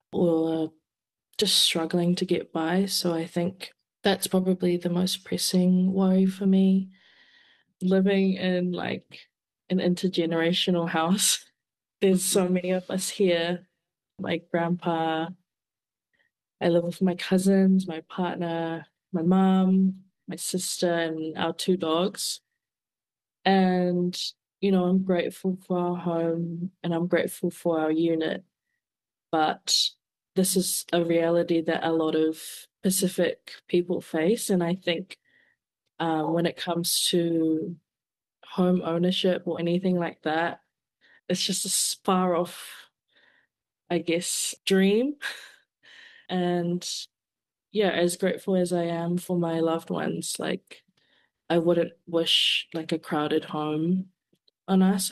or just struggling to get by. So I think that's probably the most pressing worry for me. Living in like an intergenerational house, there's so many of us here. My grandpa, I live with my cousins, my partner, my mom, my sister, and our two dogs. And, I'm grateful for our home and I'm grateful for our unit. But this is a reality that a lot of Pacific people face. And I think when it comes to home ownership or anything like that, it's just a far off, I guess, dream. And yeah, as grateful as I am for my loved ones, like I wouldn't wish like a crowded home on us.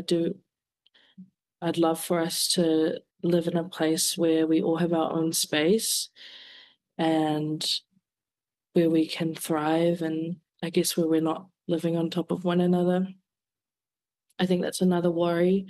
I'd love for us to live in a place where we all have our own space and where we can thrive and I guess where we're not living on top of one another. I think that's another worry,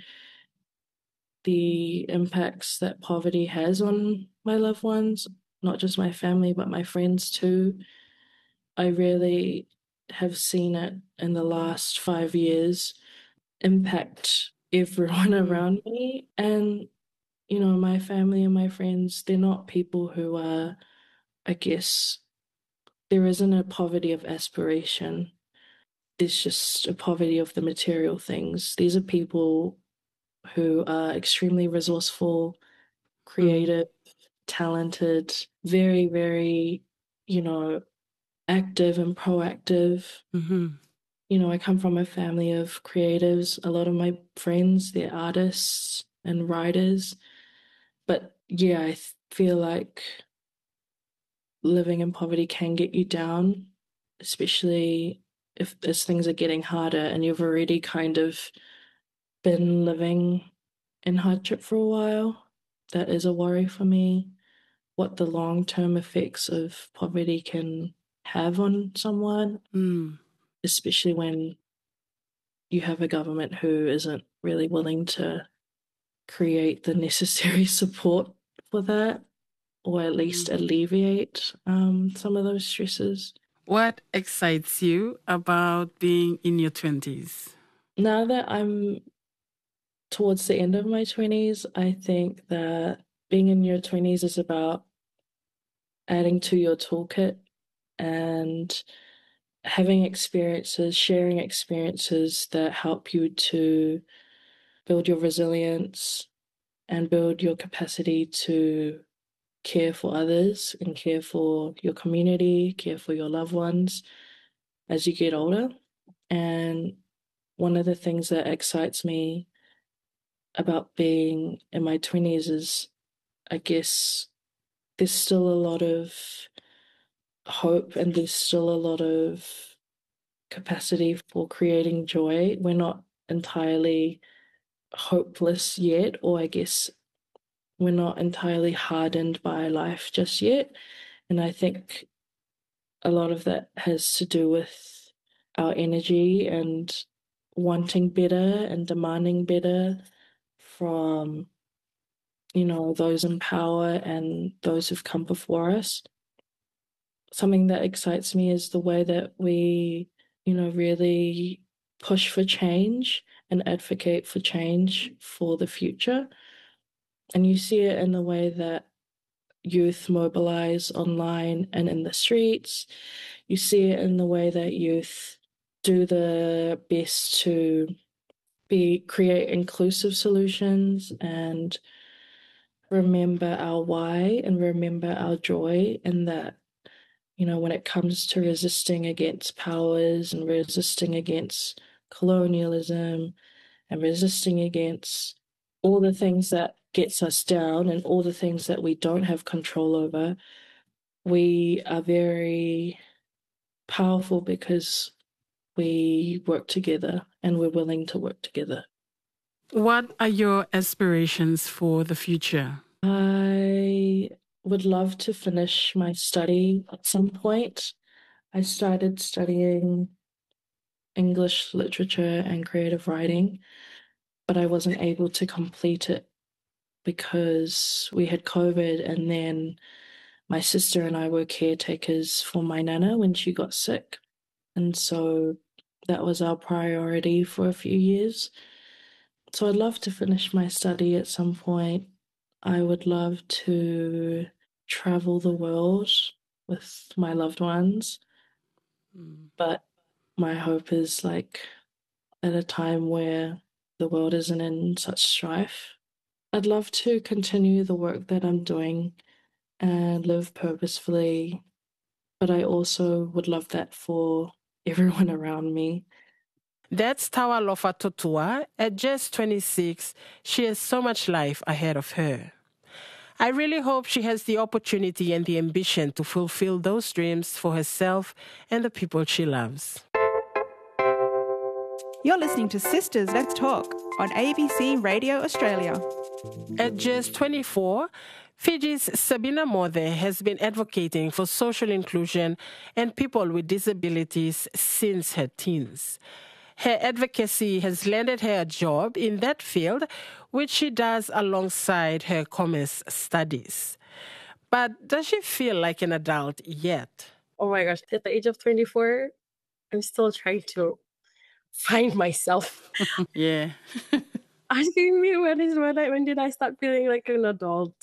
the impacts that poverty has on my loved ones, not just my family, but my friends too. I really have seen it in the last 5 years impact everyone Mm. around me. And, my family and my friends, they're not people who are, I guess, there isn't a poverty of aspiration. There's just a poverty of the material things. These are people who are extremely resourceful, Mm. creative, talented, very, very, you know, active and proactive. Mm-hmm. I come from a family of creatives. A lot of my friends, they're artists and writers. But yeah, feel like living in poverty can get you down, especially if as things are getting harder and you've already kind of been living in hardship for a while. That is a worry for me, what the long-term effects of poverty can have on someone, Mm. especially when you have a government who isn't really willing to create the necessary support for that, or at least Mm. alleviate some of those stresses. What excites you about being in your 20s? Now that I'm towards the end of my 20s, I think that being in your 20s is about adding to your toolkit and having experiences, sharing experiences that help you to build your resilience and build your capacity to care for others and care for your community, care for your loved ones as you get older. And one of the things that excites me about being in my 20s is, I guess, there's still a lot of hope and there's still a lot of capacity for creating joy. We're not entirely hopeless yet, or I guess we're not entirely hardened by life just yet. And I think a lot of that has to do with our energy and wanting better and demanding better from, those in power and those who've come before us. Something that excites me is the way that we, really push for change and advocate for change for the future. And you see it in the way that youth mobilize online and in the streets. You see it in the way that youth do the best to create inclusive solutions and remember our why and remember our joy, and that when it comes to resisting against powers and resisting against colonialism and resisting against all the things that gets us down and all the things that we don't have control over, we are very powerful because we work together and we're willing to work together. What are your aspirations for the future? I would love to finish my study at some point. I started studying English literature and creative writing, but I wasn't able to complete it because we had COVID, and then my sister and I were caretakers for my nana when she got sick. And so that was our priority for a few years. So I'd love to finish my study at some point. I would love to travel the world with my loved ones, but my hope is like at a time where the world isn't in such strife. I'd love to continue the work that I'm doing and live purposefully, but I also would love that for everyone around me. That's Tawalofa Totua. At just 26, she has so much life ahead of her. I really hope she has the opportunity and the ambition to fulfill those dreams for herself and the people she loves. You're listening to Sisters Let's Talk on ABC Radio Australia. At just 24, Fiji's Sabina Mothe has been advocating for social inclusion and people with disabilities since her teens. Her advocacy has landed her a job in that field, which she does alongside her commerce studies. But does she feel like an adult yet? Oh my gosh, at the age of 24, I'm still trying to find myself. Yeah. Asking me when did I start feeling like an adult?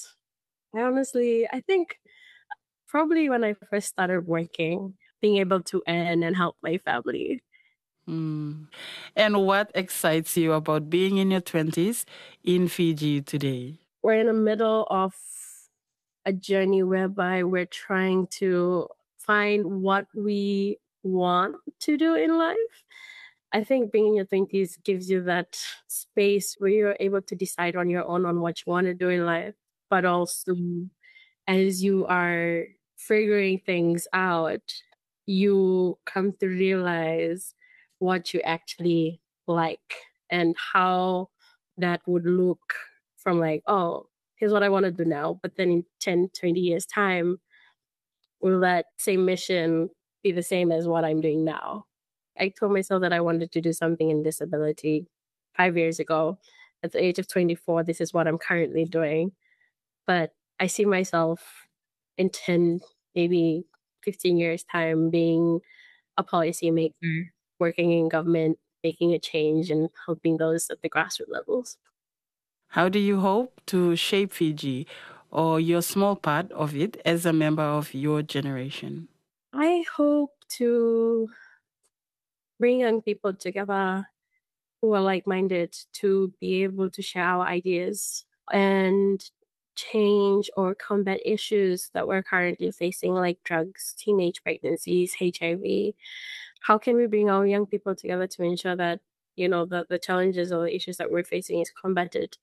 I think probably when I first started working, being able to earn and help my family. And what excites you about being in your 20s in Fiji today? We're in the middle of a journey whereby we're trying to find what we want to do in life. I think being in your 20s gives you that space where you're able to decide on your own on what you want to do in life, but also as you are figuring things out, you come to realize what you actually like and how that would look from like, oh, here's what I want to do now. But then in 10, 20 years' time, will that same mission be the same as what I'm doing now? I told myself that I wanted to do something in disability 5 years ago. At the age of 24, this is what I'm currently doing. But I see myself in 10, maybe 15 years' time being a policymaker, working in government, making a change and helping those at the grassroots levels. How do you hope to shape Fiji or your small part of it as a member of your generation? I hope to bring young people together who are like-minded to be able to share our ideas and change or combat issues that we're currently facing, like drugs, teenage pregnancies, HIV. How can we bring our young people together to ensure that, the challenges or the issues that we're facing is combated?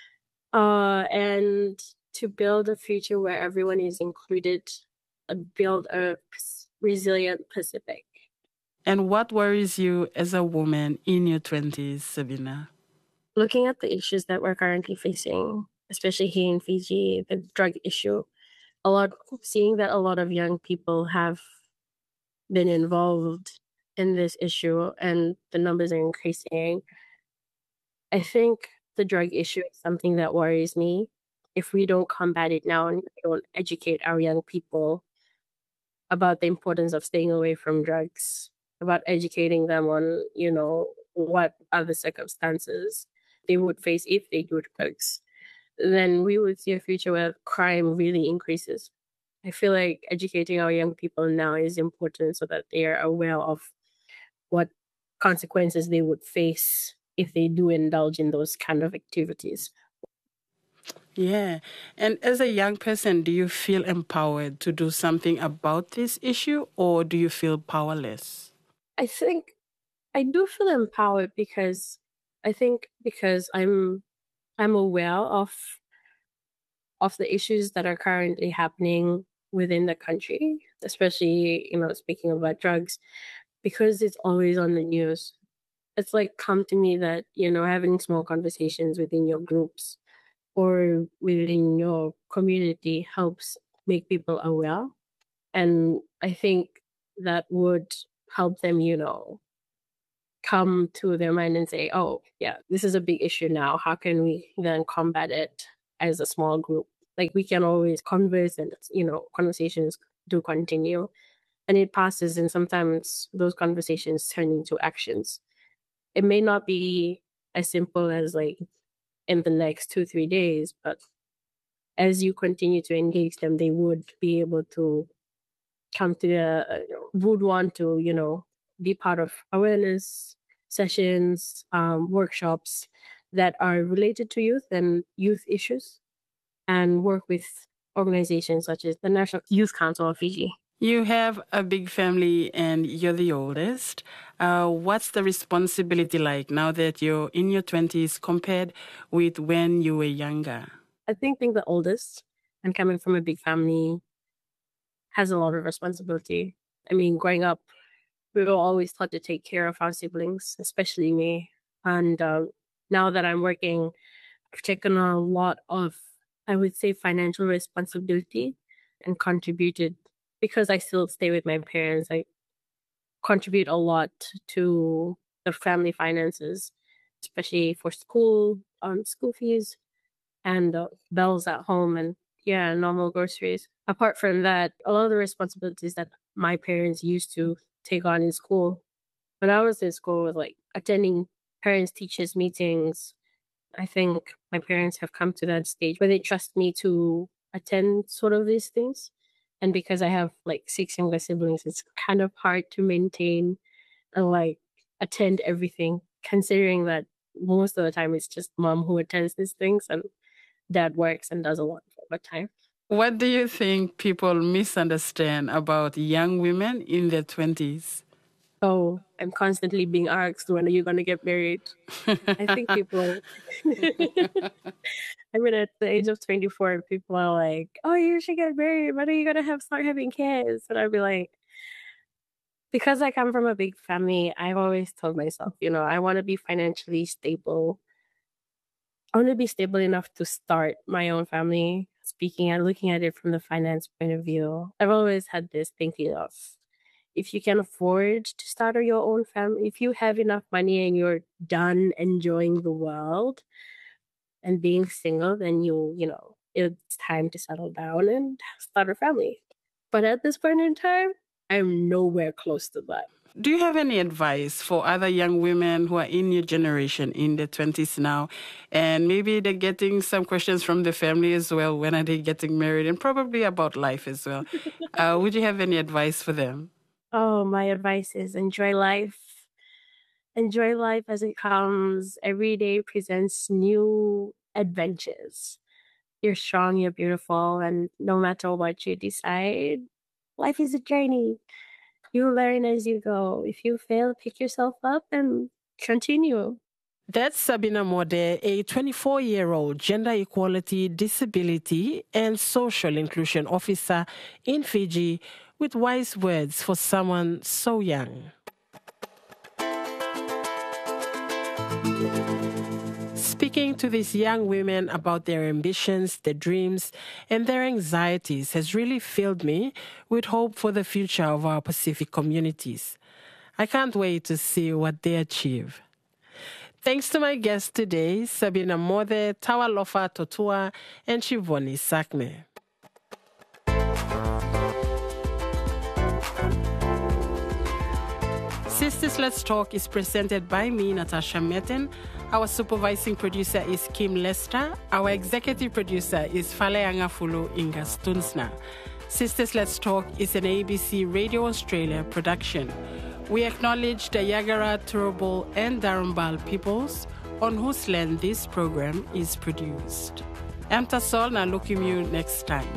And to build a future where everyone is included, build a resilient Pacific. And what worries you as a woman in your 20s, Sabina? Looking at the issues that we're currently facing, especially here in Fiji, the drug issue, seeing that a lot of young people have been involved in this issue and the numbers are increasing. I think the drug issue is something that worries me. If we don't combat it now and we don't educate our young people about the importance of staying away from drugs, about educating them on, what other circumstances they would face if they do drugs, then we would see a future where crime really increases. I feel like educating our young people now is important so that they are aware of what consequences they would face if they do indulge in those kind of activities. Yeah. And as a young person, do you feel empowered to do something about this issue, or do you feel powerless? I think I do feel empowered because I'm aware of the issues that are currently happening within the country, especially, speaking about drugs, because it's always on the news. It's like come to me that, having small conversations within your groups or within your community helps make people aware. And I think that would help them, come to their mind and say, oh, yeah, this is a big issue now. How can we then combat it? as a small group. Like we can always converse and, conversations do continue. And it passes, and sometimes those conversations turn into actions. It may not be as simple as like in the next 2-3 days, but as you continue to engage them, they would be able to come to would want to, be part of awareness sessions, workshops that are related to youth and youth issues, and work with organizations such as the National Youth Council of Fiji. You have a big family and you're the oldest. What's the responsibility like now that you're in your 20s compared with when you were younger? I think being the oldest and coming from a big family has a lot of responsibility. I mean, growing up, we were always taught to take care of our siblings, especially me. And now that I'm working, I've taken on a lot of, I would say, financial responsibility and contributed, because I still stay with my parents, I contribute a lot to the family finances, especially for school fees and bills at home and normal groceries. Apart from that, a lot of the responsibilities that my parents used to take on in school, when I was in school, was like attending parents-teachers meetings. I think my parents have come to that stage where they trust me to attend sort of these things. And because I have like 6 younger siblings, it's kind of hard to maintain and like attend everything, considering that most of the time it's just mom who attends these things and dad works and does a lot of overtime. What do you think people misunderstand about young women in their 20s? Oh, I'm constantly being asked, when are you going to get married? I think people... I mean, at the age of 24, people are like, oh, you should get married. When are you going to start having kids? And I'd be like, because I come from a big family, I've always told myself, I want to be financially stable. I want to be stable enough to start my own family. Speaking and looking at it from the finance point of view, I've always had this thinking of, if you can afford to start your own family, if you have enough money and you're done enjoying the world and being single, then it's time to settle down and start a family. But at this point in time, I'm nowhere close to that. Do you have any advice for other young women who are in your generation, in their 20s now, and maybe they're getting some questions from the family as well, when are they getting married, and probably about life as well? Would you have any advice for them? Oh, my advice is enjoy life. Enjoy life as it comes. Every day presents new adventures. You're strong, you're beautiful, and no matter what you decide, life is a journey. You learn as you go. If you fail, pick yourself up and continue. That's Sabina Mode, a 24-year-old gender equality, disability, and social inclusion officer in Fiji, with wise words for someone so young. Speaking to these young women about their ambitions, their dreams, and their anxieties has really filled me with hope for the future of our Pacific communities. I can't wait to see what they achieve. Thanks to my guests today, Sabina Mode, Tawalofa Totua, and Shivoni Sakme. Sisters Let's Talk is presented by me, Natasha Meten. Our supervising producer is Kim Lester. Our executive producer is Faleanga Fulu Inga Stunsna. Sisters Let's Talk is an ABC Radio Australia production. We acknowledge the Yagara, Turrbal, and Darumbal peoples on whose land this program is produced. Amtasol na Lukimu next time.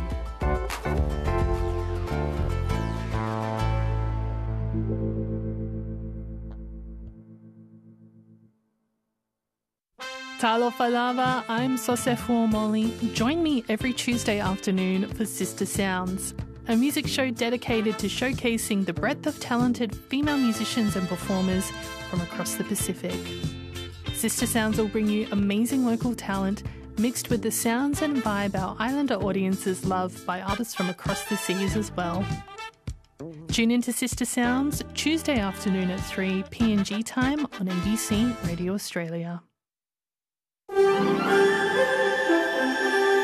Talofa lava, I'm Sosefu Omoli. Join me every Tuesday afternoon for Sister Sounds, a music show dedicated to showcasing the breadth of talented female musicians and performers from across the Pacific. Sister Sounds will bring you amazing local talent mixed with the sounds and vibe our islander audiences love by artists from across the seas as well. Tune into Sister Sounds Tuesday afternoon at 3 PNG time on ABC Radio Australia.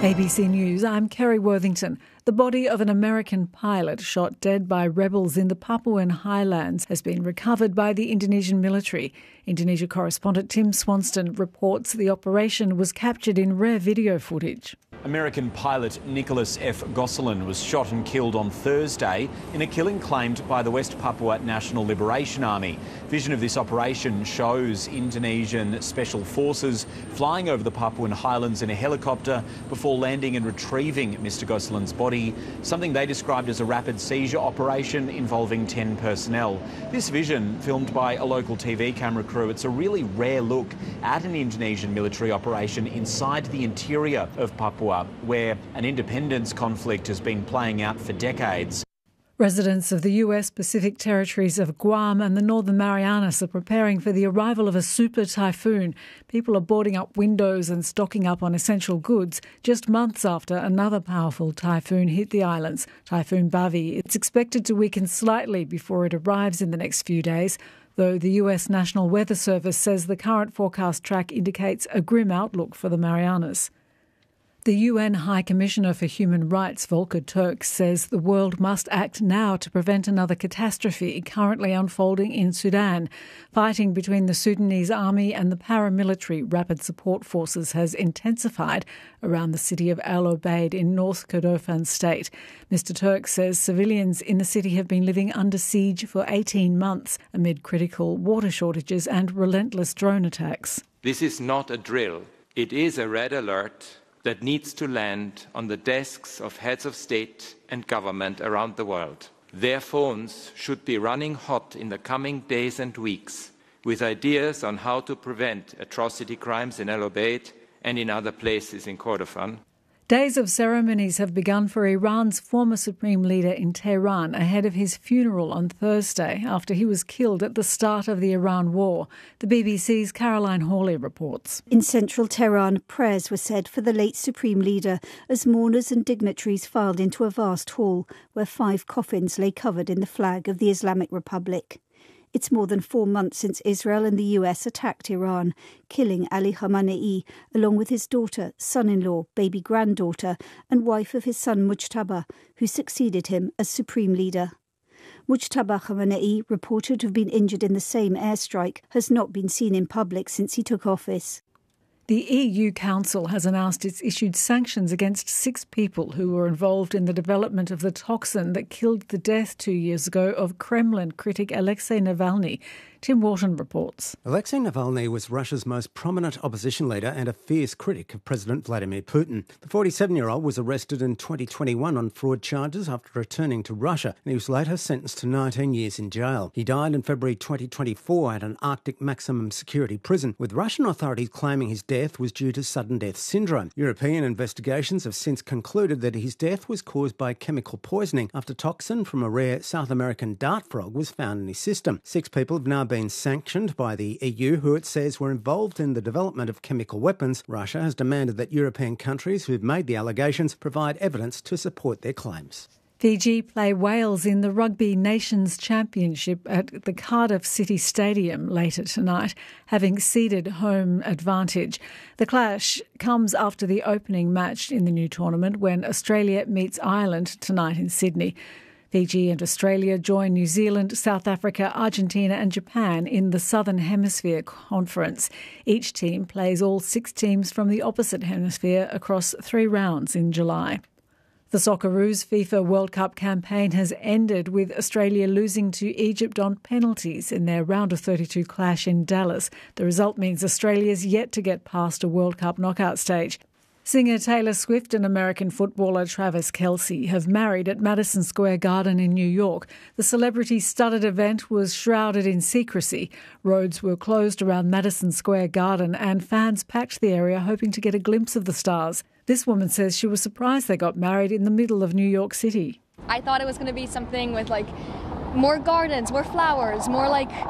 ABC News, I'm Kerry Worthington. The body of an American pilot shot dead by rebels in the Papuan highlands has been recovered by the Indonesian military. Indonesia correspondent Tim Swanston reports the operation was captured in rare video footage. American pilot Nicholas F. Gosselin was shot and killed on Thursday in a killing claimed by the West Papua National Liberation Army. Vision of this operation shows Indonesian Special Forces flying over the Papuan highlands in a helicopter before landing and retrieving Mr. Gosselin's body, something they described as a rapid seizure operation involving 10 personnel. This vision, filmed by a local TV camera crew, it's a really rare look at an Indonesian military operation inside the interior of Papua, where an independence conflict has been playing out for decades. Residents of the US Pacific territories of Guam and the Northern Marianas are preparing for the arrival of a super typhoon. People are boarding up windows and stocking up on essential goods just months after another powerful typhoon hit the islands, Typhoon Bavi. It's expected to weaken slightly before it arrives in the next few days, though the US National Weather Service says the current forecast track indicates a grim outlook for the Marianas. The UN High Commissioner for Human Rights, Volker Turk, says the world must act now to prevent another catastrophe currently unfolding in Sudan. Fighting between the Sudanese army and the paramilitary Rapid Support Forces has intensified around the city of Al Obeid in North Kordofan state. Mr. Turk says civilians in the city have been living under siege for 18 months amid critical water shortages and relentless drone attacks. This is not a drill. It is a red alert that needs to land on the desks of heads of state and government around the world. Their phones should be running hot in the coming days and weeks with ideas on how to prevent atrocity crimes in El Obeid and in other places in Kordofan. Days of ceremonies have begun for Iran's former supreme leader in Tehran ahead of his funeral on Thursday after he was killed at the start of the Iran war. The BBC's Caroline Hawley reports. In central Tehran, prayers were said for the late supreme leader as mourners and dignitaries filed into a vast hall where 5 coffins lay covered in the flag of the Islamic Republic. It's more than 4 months since Israel and the US attacked Iran, killing Ali Khamenei along with his daughter, son-in-law, baby granddaughter and wife of his son Mujtaba, who succeeded him as supreme leader. Mujtaba Khamenei, reported to have been injured in the same airstrike, has not been seen in public since he took office. The EU Council has announced it's issued sanctions against 6 people who were involved in the development of the toxin that killed the death 2 years ago of Kremlin critic Alexei Navalny. Tim Wharton reports. Alexei Navalny was Russia's most prominent opposition leader and a fierce critic of President Vladimir Putin. The 47-year-old was arrested in 2021 on fraud charges after returning to Russia, and he was later sentenced to 19 years in jail. He died in February 2024 at an Arctic maximum security prison, with Russian authorities claiming his death was due to sudden death syndrome. European investigations have since concluded that his death was caused by chemical poisoning after toxin from a rare South American dart frog was found in his system. 6 people have now been sanctioned by the EU, who it says were involved in the development of chemical weapons. Russia has demanded that European countries who've made the allegations provide evidence to support their claims. Fiji play Wales in the Rugby Nations Championship at the Cardiff City Stadium later tonight, having ceded home advantage. The clash comes after the opening match in the new tournament when Australia meets Ireland tonight in Sydney. Fiji and Australia join New Zealand, South Africa, Argentina and Japan in the Southern Hemisphere Conference. Each team plays all 6 teams from the opposite hemisphere across 3 rounds in July. The Socceroos FIFA World Cup campaign has ended with Australia losing to Egypt on penalties in their round of 32 clash in Dallas. The result means Australia's yet to get past a World Cup knockout stage. Singer Taylor Swift and American footballer Travis Kelce have married at Madison Square Garden in New York. The celebrity-studded event was shrouded in secrecy. Roads were closed around Madison Square Garden and fans packed the area hoping to get a glimpse of the stars. This woman says she was surprised they got married in the middle of New York City. I thought it was going to be something with more gardens, more flowers, more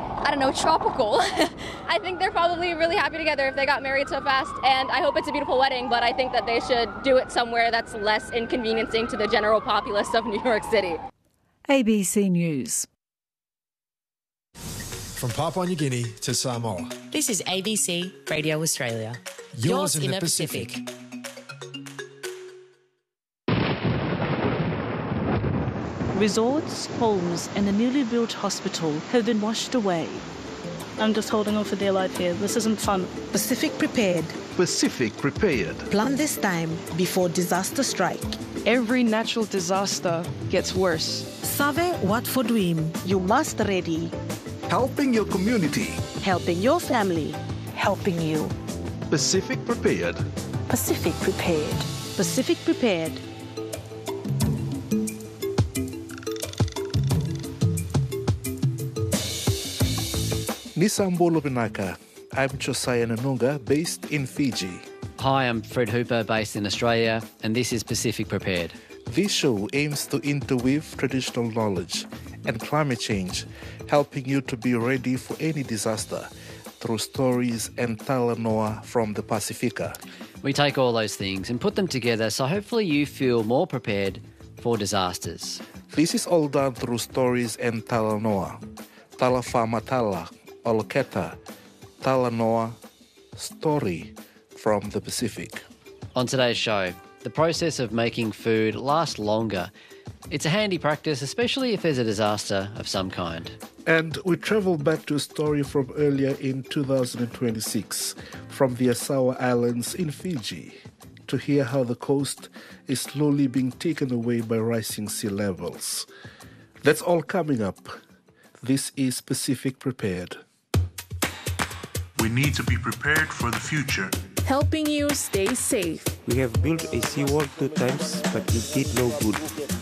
tropical. I think they're probably really happy together if they got married so fast, and I hope it's a beautiful wedding, but I think that they should do it somewhere that's less inconveniencing to the general populace of New York City. ABC News. From Papua New Guinea to Samoa. This is ABC Radio Australia. Yours in the Pacific. Resorts, homes and the newly built hospital have been washed away. I'm just holding on for dear life here. This isn't fun. Pacific Prepared. Pacific Prepared. Plan this time before disaster strike. Every natural disaster gets worse. Save Watford Wim. You must ready. Helping your community. Helping your family. Helping you. Pacific Prepared. Pacific Prepared. Pacific Prepared. Nisambolo Binaka. I'm Josiah Nanunga, based in Fiji. Hi, I'm Fred Hooper, based in Australia, and this is Pacific Prepared. This show aims to interweave traditional knowledge and climate change, helping you to be ready for any disaster through stories and talanoa from the Pacifica. We take all those things and put them together so hopefully you feel more prepared for disasters. This is all done through stories and talanoa. Talafamatala, Oloketa, talanoa, story from the Pacific. On today's show, the process of making food last longer. It's a handy practice, especially if there's a disaster of some kind. And we travel back to a story from earlier in 2026 from the Asawa Islands in Fiji to hear how the coast is slowly being taken away by rising sea levels. That's all coming up. This is Pacific Prepared. We need to be prepared for the future. Helping you stay safe. We have built a seawall 2 times, but it did no good.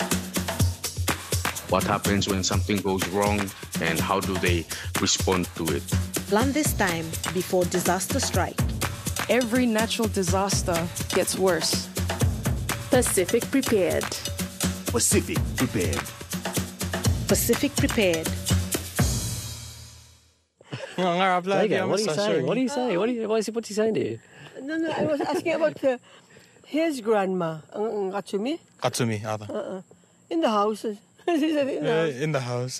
What happens when something goes wrong and how do they respond to it? Plan this time before disaster strike. Every natural disaster gets worse. Pacific Prepared. Pacific Prepared. Pacific Prepared. Dago, what are you saying? What are you saying? What's he saying to you? No, I was asking about his grandma, Katsumi. Katsumi, Ada. In the house. In the house.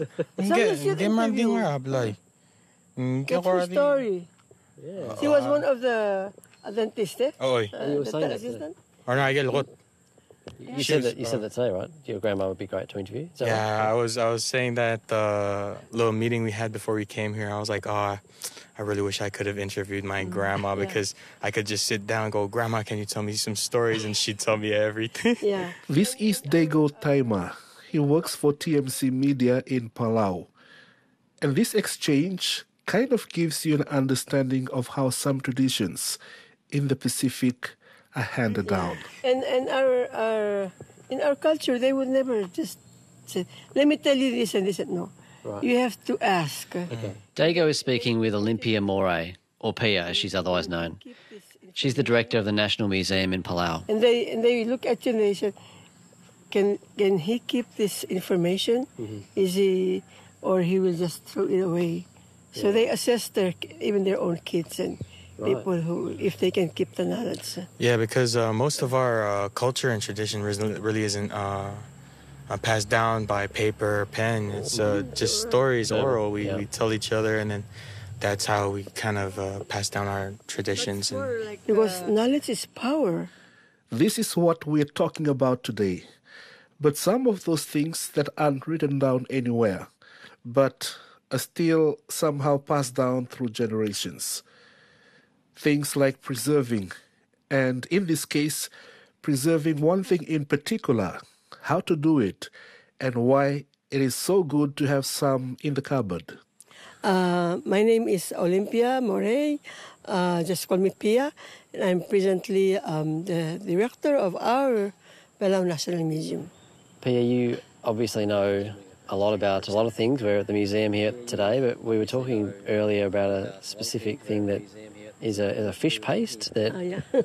That's her story. Yeah. She was one of the dentists. Oh, you were saying assistant. Or no, I get look. You said that today, right? Your grandma would be great to interview. Yeah, right? I was saying that the little meeting we had before we came here. I was like, I really wish I could have interviewed my grandma because I could just sit down and go, Grandma, can you tell me some stories? And she'd tell me everything. Yeah. This is Dago Taima. He works for TMC Media in Palau. And this exchange kind of gives you an understanding of how some traditions in the Pacific are handed down. And our in our culture, they would never just say, let me tell you this and this. No. Right. You have to ask. Okay. Dago is speaking with Olympia Moray, or Pia as she's otherwise known. She's the director of the National Museum in Palau. And they look at you and they say, can he keep this information? Mm-hmm. Is he, or he will just throw it away? So they assess even their own kids and people who, if they can keep the knowledge. Yeah, because most of our culture and tradition really isn't passed down by paper, pen. It's just stories, oral. We tell each other, and then that's how we kind of pass down our traditions. Because knowledge is power. This is what we're talking about today. But some of those things that aren't written down anywhere, but are still somehow passed down through generations. Things like preserving, and in this case, preserving one thing in particular, how to do it, and why it is so good to have some in the cupboard. My name is Olympia Moray, just call me Pia, and I'm presently the director of our Palau National Museum. Pia, you obviously know a lot about a lot of things. We're at the museum here today, but we were talking earlier about a specific thing that is a fish paste that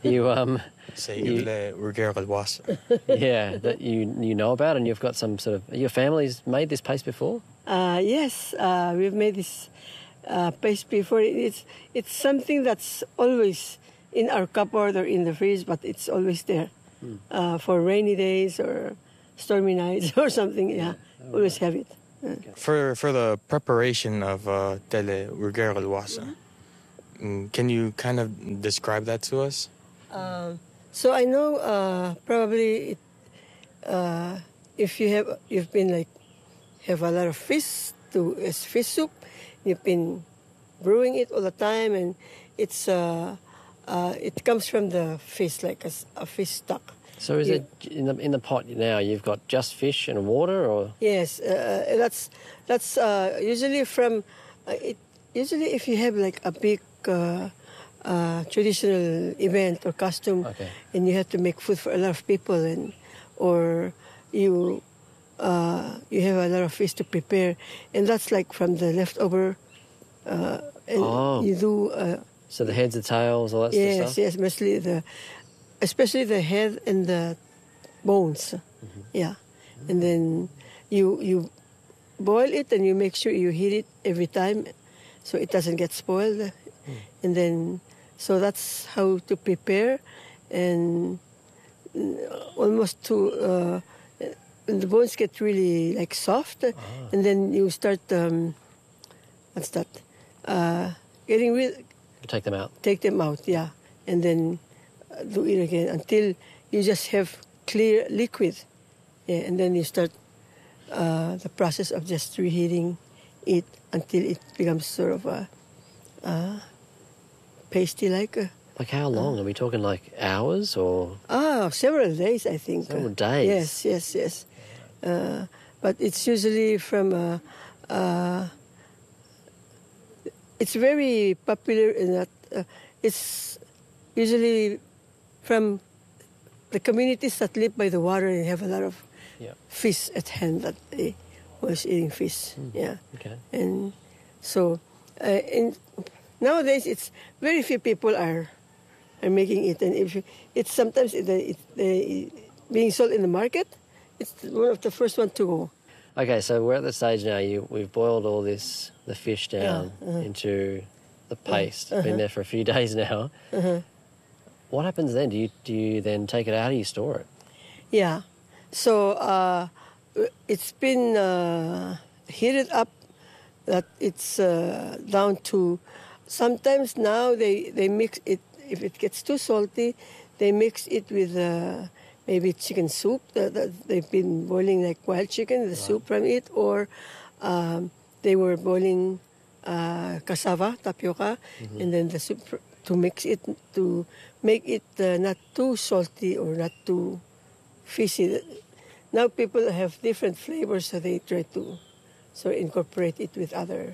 that you know about, and you've got some sort of, your family's made this paste before? Yes, we've made this paste before. It's something that's always in our cupboard or in the fridge, but it's always there for rainy days or stormy nights or something. Yeah, always have it. For the preparation of tele urgero luasa, can you kind of describe that to us? So I know probably if you've been like have a lot of fish as fish soup. You've been brewing it all the time, and it comes from the fish, like a fish stock. So is it in the pot now? You've got just fish and water, or yes, that's usually from usually if you have like a big traditional event or costume, and you have to make food for a lot of people, or you have a lot of fish to prepare, and that's like from the leftover. You do. So the heads, the tails, all that stuff. Yes, mostly especially the head and the bones. Mm-hmm. Yeah, and then you boil it, and you make sure you heat it every time, so it doesn't get spoiled. And then so that's how to prepare, and almost to. And the bones get really like soft, and then you start. What's that? Getting rid. Take them out. Take them out, yeah, and then do it again until you just have clear liquid, and then you start the process of just reheating it until it becomes sort of a pasty like. Like how long? Are we talking like hours or? Several days, I think. Several days. Yes. But it's usually from. It's very popular in that it's usually from the communities that live by the water and have a lot of fish at hand that they was eating fish. Yeah. Okay. And so, nowadays it's very few people are making it, and if it's sometimes being sold in the market, it's one of the first one to go. Okay, so we're at the stage now. We've boiled all the fish down into the paste. Been there for a few days now. What happens then? Do you then take it out? How do you store it? Yeah, so it's been heated up that it's down to. Sometimes now they mix it. If it gets too salty, they mix it with. Maybe chicken soup that they've been boiling like wild chicken, the soup from it, or they were boiling cassava, tapioca, and then the soup to mix it to make it not too salty or not too fishy. Now people have different flavors, so they try to incorporate it with other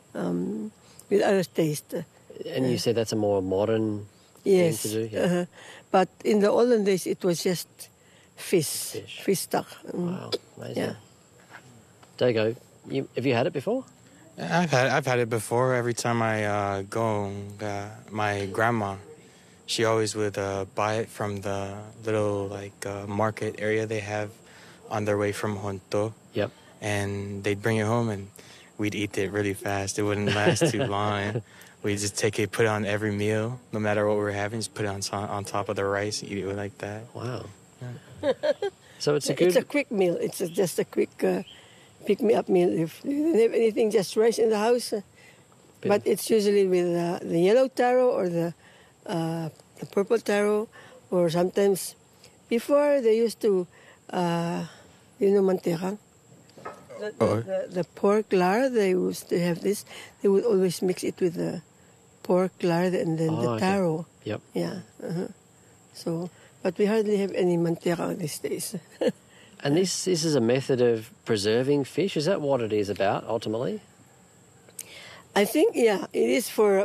taste. And you said that's a more modern. Yes, thing to do? Yeah. But in the olden days, it was just fish stock. Wow, amazing. Yeah. Dago, have you had it before? I've had it before. Every time I go, my grandma, she always would buy it from the little market area they have on their way from Honto. Yep. And they'd bring it home, and we'd eat it really fast. It wouldn't last too long. We just take it, put it on every meal, no matter what we're having. Just put it on top of the rice, eat it like that. Wow. Yeah. So it's a quick meal. It's just a quick pick-me-up meal. If you don't have anything, just rice in the house. But it's usually with the yellow taro or the purple taro, or sometimes before they used to, manteca. The pork lard, they used to have this. They would always mix it with the pork lard and then the taro. Okay. Yep. Yeah. So, but we hardly have any manteca these days. And this is a method of preserving fish. Is that what it is about ultimately? I think it is for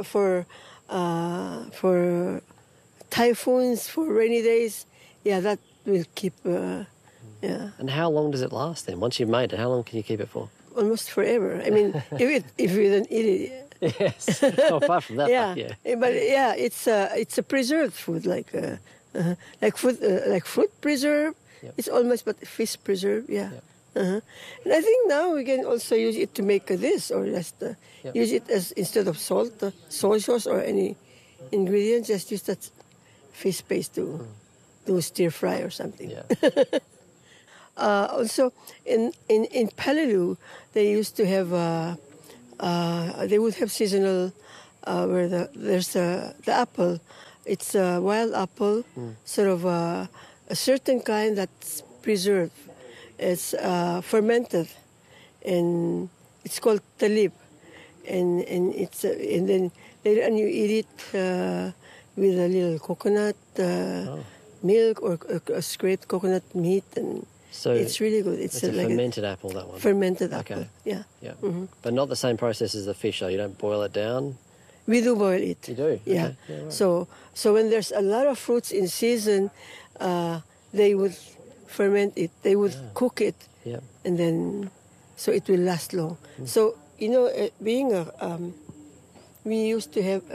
typhoons, for rainy days. Yeah, that will keep. Yeah. And how long does it last then? Once you've made it, how long can you keep it for? Almost forever. I mean, if you don't eat it. Yes. Apart from that, yeah. But it's a preserved food, like fruit preserve. Yep. It's almost but fish preserve. Yeah. Yep. And I think now we can also use it to make this, or just use it as instead of salt, soy sauce, or any ingredient. Just use that fish paste to do stir fry or something. Yeah. Also, in Peleliu, they used to have they would have seasonal where there's the apple. It's a wild apple, sort of a certain kind that's preserved. It's fermented, and it's called talib, and then later on you eat it with a little coconut milk or scraped coconut meat, and so it's really good. It's a like fermented apple, that one. Fermented apple, okay. Yeah. Mm-hmm. But not the same process as the fish, though. You don't boil it down. We do boil it. You do? Yeah. Okay. Yeah, right. So when there's a lot of fruits in season, they would ferment it. They would cook it, and then so it will last long. So being we used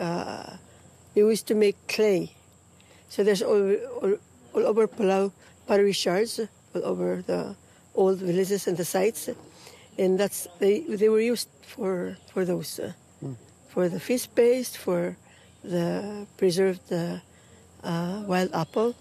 to make clay. So there's all over Palau pottery shards all over the old villages and the sites, and they were used for those. For the fish paste, for the preserved wild apple,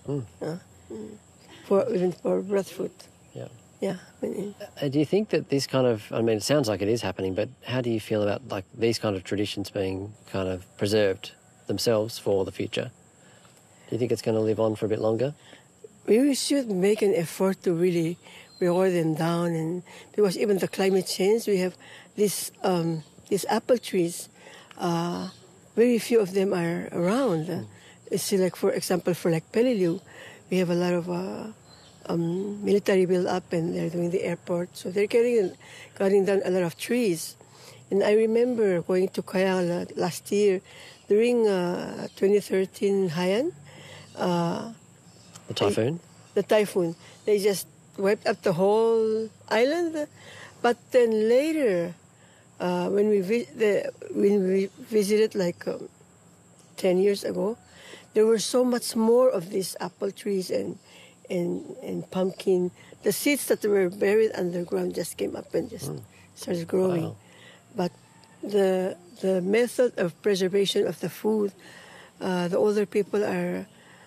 even for breadfruit. Yeah. Do you think that this kind of, I mean, it sounds like it is happening, but how do you feel about like these kind of traditions being kind of preserved themselves for the future? Do you think it's going to live on for a bit longer? We should make an effort to really reward them down, and because even the climate change, we have these apple trees. Very few of them are around. It's like, for example, for like Peleliu, we have a lot of military build-up, and they're doing the airport, so they're cutting down a lot of trees. And I remember going to Kayala last year during 2013 Haiyan. The typhoon? The typhoon. They just wiped up the whole island, but then later. When we visited like 10 years ago, there were so much more of these apple trees and pumpkin. The seeds that were buried underground just came up and just started growing. Wow. But the method of preservation of the food, the older people are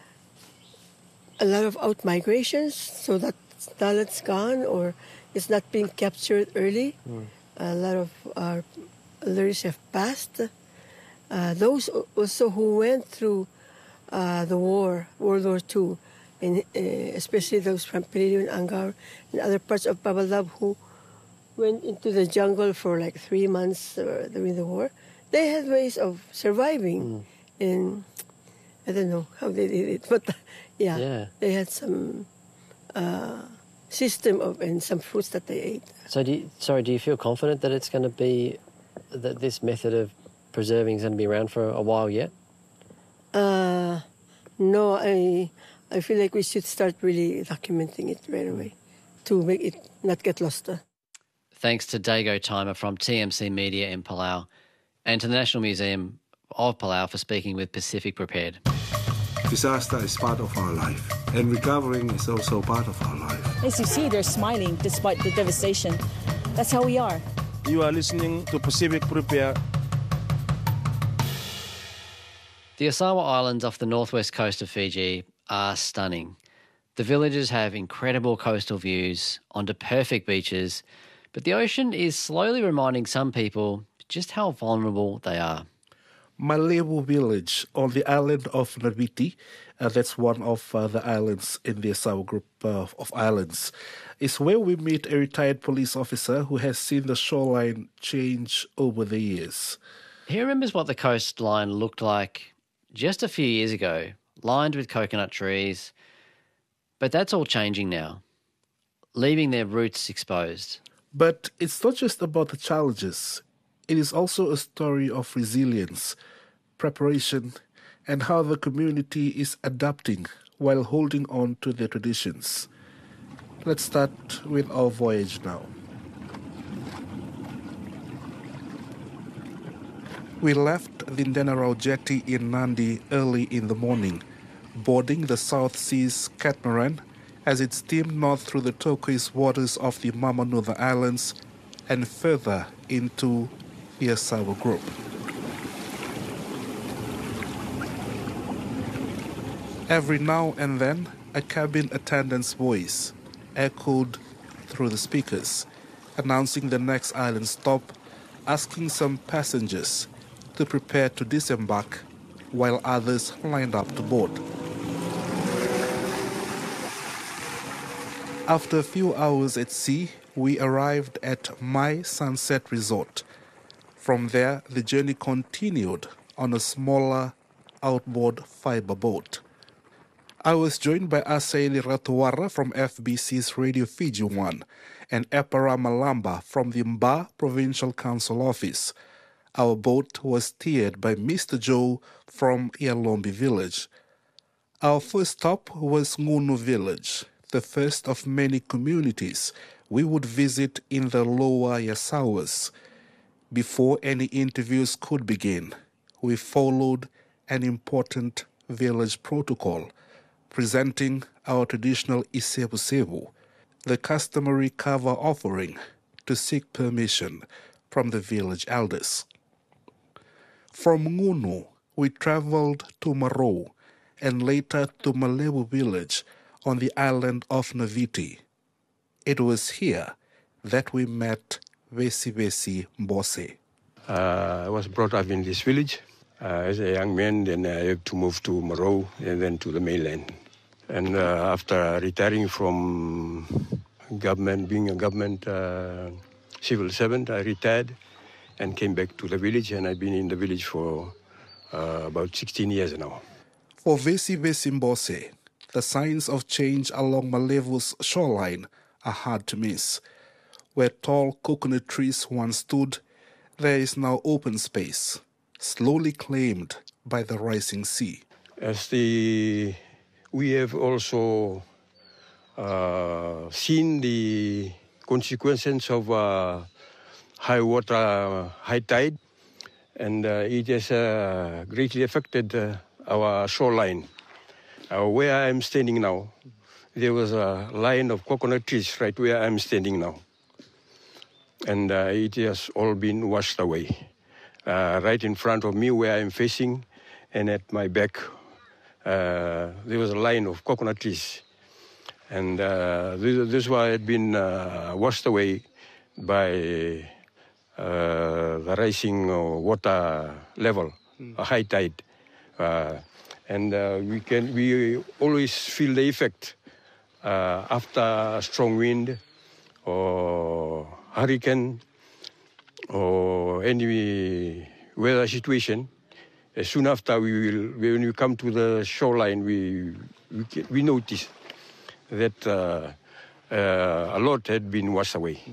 a lot of out migrations, so that talent's gone or it's not being captured early. A lot of our elders have passed. Those also who went through the war, World War II, and especially those from Peleliu and Angaur and other parts of Babalab who went into the jungle for like 3 months during the war, they had ways of surviving. And I don't know how they did it, but they had some system and some fruits that they ate. So do you feel confident that it's going to be, that this method of preserving is going to be around for a while yet? No, I feel like we should start really documenting it right away to make it not get lost. Thanks to Dago Timer from TMC Media in Palau and to the National Museum of Palau for speaking with Pacific Prepared. Disaster is part of our life, and recovering is also part of our life. As you see, they're smiling despite the devastation. That's how we are. You are listening to Pacific Prepared. The Osawa Islands off the northwest coast of Fiji are stunning. The villages have incredible coastal views onto perfect beaches, but the ocean is slowly reminding some people just how vulnerable they are. Malewu village on the island of Naviti, that's one of the islands in the Osawa group of islands, is where we meet a retired police officer who has seen the shoreline change over the years. He remembers what the coastline looked like just a few years ago, lined with coconut trees, but that's all changing now, leaving their roots exposed. But it's not just about the challenges. It is also a story of resilience, preparation, and how the community is adapting while holding on to their traditions. Let's start with our voyage now. We left the Denarau jetty in Nadi early in the morning, boarding the South Seas catamaran as it steamed north through the turquoise waters of the Mamanuca Islands and further into the Osawa Group. Every now and then, a cabin attendant's voice echoed through the speakers, announcing the next island stop, asking some passengers to prepare to disembark while others lined up to board. After a few hours at sea, we arrived at My Sunset Resort. From there, the journey continued on a smaller outboard fiber boat. I was joined by Asaeli Ratuara from FBC's Radio Fiji 1 and Epara Malamba from the Mba Provincial Council Office. Our boat was steered by Mr. Joe from Yalombi Village. Our first stop was Ngunu Village, the first of many communities we would visit in the lower Yasawas. Before any interviews could begin, we followed an important village protocol, presenting our traditional isebu-sebu, the customary cover offering, to seek permission from the village elders. From Ngunu, we traveled to Marou and later to Malebu village on the island of Naviti. It was here that we met Vesivesi Mbose. I was brought up in this village. As a young man, then I had to move to Marou and then to the mainland. And after retiring from government, being a government civil servant, I retired and came back to the village, and I've been in the village for about 16 years now. For Vesivesi Mbose, the signs of change along Malevu's shoreline are hard to miss. Where tall coconut trees once stood, there is now open space, slowly claimed by the rising sea. We have also seen the consequences of high water, high tide, and it has greatly affected our shoreline. Where I am standing now, there was a line of coconut trees right where I am standing now. And it has all been washed away. Right in front of me where I am facing, and at my back, there was a line of coconut trees. And this had been washed away by the rising water level, a high tide. And we always feel the effect after a strong wind or hurricane or any weather situation. Soon after, when we come to the shoreline, we notice that a lot had been washed away.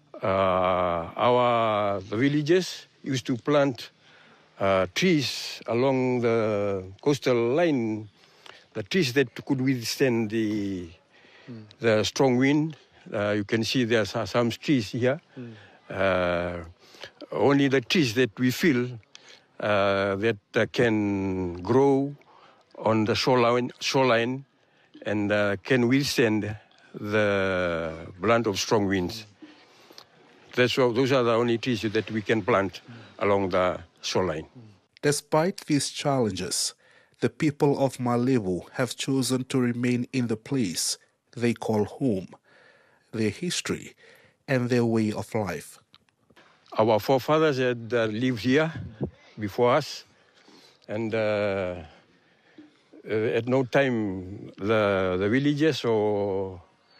Our villages used to plant trees along the coastal line, the trees that could withstand the strong wind. You can see there are some trees here. Only the trees that we feel that can grow on the shoreline and can withstand the brunt of strong winds. Those are the only trees that we can plant along the shoreline. Despite these challenges, the people of Malevu have chosen to remain in the place they call home, their history, and their way of life. Our forefathers had lived here before us, and at no time the villagers or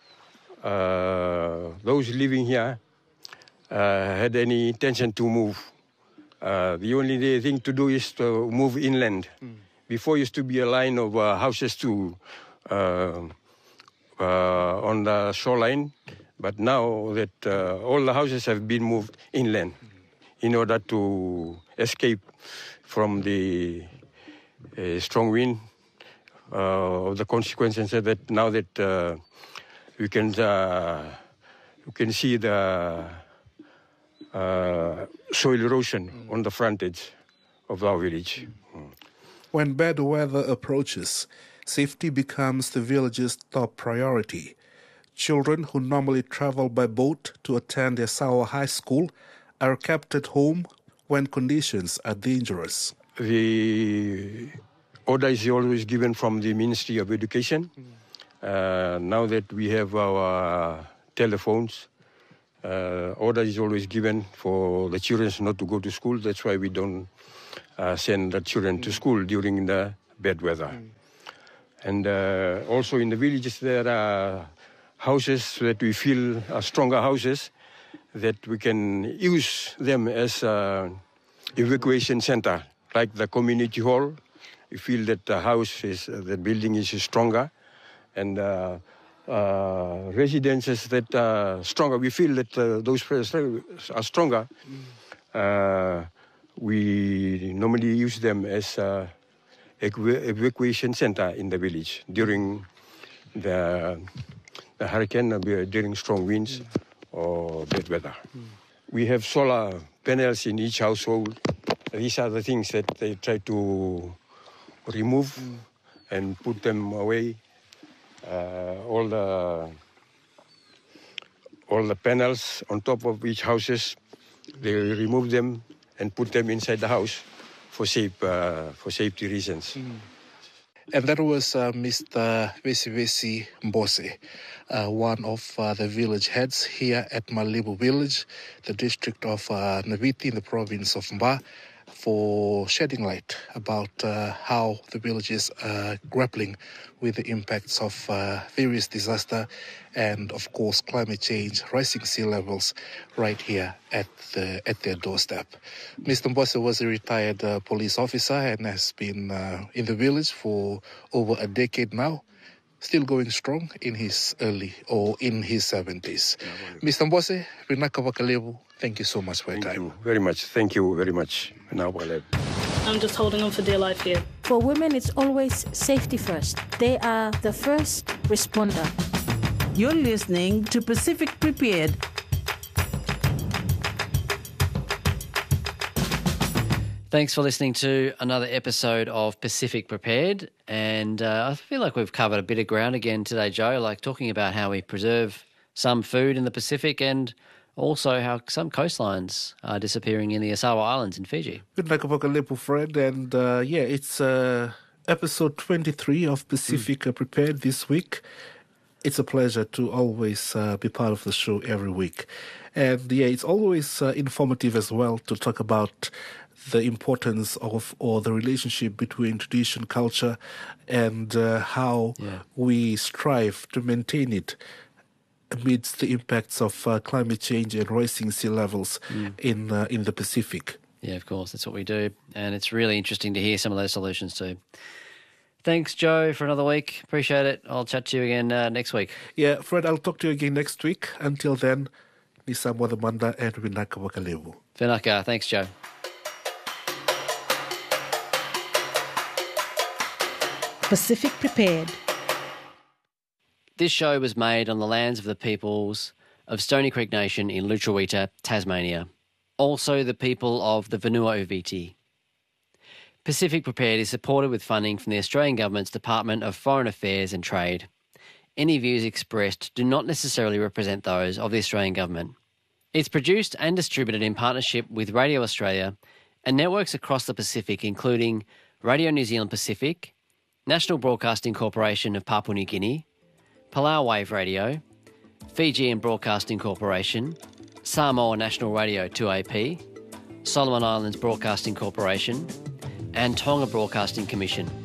those living here had any intention to move. The only thing to do is to move inland. Before used to be a line of houses on the shoreline, but now that all the houses have been moved inland in order to escape from the strong wind of the consequences that now that you can see the soil erosion on the frontage of our village. When bad weather approaches, safety becomes the village's top priority. Children who normally travel by boat to attend Yasawa High School are kept at home when conditions are dangerous. The order is always given from the Ministry of Education. Now that we have our telephones, order is always given for the children not to go to school. That's why we don't send the children to school during the bad weather. And also in the villages there are houses so that we feel stronger houses, that we can use them as evacuation center, like the community hall. We feel that the building is stronger, and residences that are stronger. We feel that those places are stronger. We normally use them as evacuation center in the village during the hurricane, during strong winds or bad weather. We have solar panels in each household. These are the things that they try to remove and put them away. All the panels on top of each houses, they remove them and put them inside the house for safety reasons. And that was Mr. Vesivesi Mbose, one of the village heads here at Malibu Village, the district of Naviti in the province of Mba, for shedding light about how the village is grappling with the impacts of various disasters and, of course, climate change, rising sea levels right here at their doorstep. Mr. Mbose was a retired police officer and has been in the village for over a decade now, still going strong in his 70s. Mr. Mbose, Vinaka Wakalevu, thank you so much for your time. Thank you very much. Thank you very much. I'm just holding on for dear life here. For women, it's always safety first. They are the first responder. You're listening to Pacific Prepared. Thanks for listening to another episode of Pacific Prepared. And I feel like we've covered a bit of ground again today, Joe, like talking about how we preserve some food in the Pacific and also how some coastlines are disappearing in the Asawa Islands in Fiji. Good night, Kapakalepu, Fred. And it's episode 23 of Pacific Prepared this week. It's a pleasure to always be part of the show every week. And it's always informative as well to talk about the importance of or the relationship between tradition, culture, and how we strive to maintain it amidst the impacts of climate change and rising sea levels in the Pacific. Yeah, of course, that's what we do. And it's really interesting to hear some of those solutions too. Thanks, Joe, for another week. Appreciate it. I'll chat to you again next week. Yeah, Fred, I'll talk to you again next week. Until then, Nisam Wadamanda and Vinaka Wakalevu. Vinaka, thanks, Joe. Pacific Prepared. This show was made on the lands of the peoples of Stony Creek Nation in Lutruwita, Tasmania. Also the people of the Vanua Uviti. Pacific Prepared is supported with funding from the Australian Government's Department of Foreign Affairs and Trade. Any views expressed do not necessarily represent those of the Australian Government. It's produced and distributed in partnership with Radio Australia and networks across the Pacific, including Radio New Zealand Pacific, National Broadcasting Corporation of Papua New Guinea, Palau Wave Radio, Fijian Broadcasting Corporation, Samoa National Radio 2AP, Solomon Islands Broadcasting Corporation, and Tonga Broadcasting Commission.